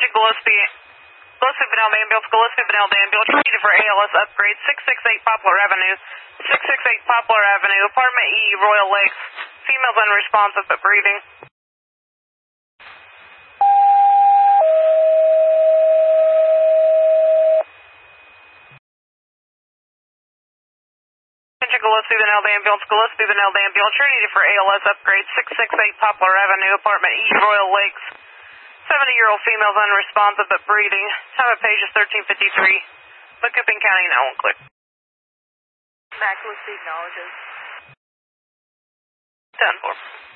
Gillespie Benel Ambulance, Gillespie Benel Ambulance, needed for ALS upgrade, 668 Poplar Avenue, 668 Poplar Avenue, Apartment E, Royal Lakes, females unresponsive but breathing. Gillespie Benel Ambulance, Gillespie Benel Ambulance, needed for ALS upgrade, 668 Poplar Avenue, Apartment E, Royal Lakes, 70-year-old females unresponsive but breathing. Time of page is 13:53. Macoupin County, now 1 click. Mac Gillespie acknowledges. 10-4.